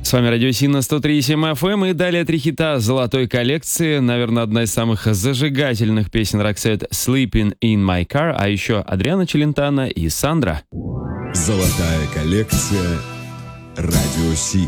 С вами Радио Си на 103,7 FM, и далее три хита золотой коллекции. Наверное, одна из самых зажигательных песен Roxette «Sleeping in My Car», а еще Адриано Челентано и Сандра. Золотая коллекция Радио Си.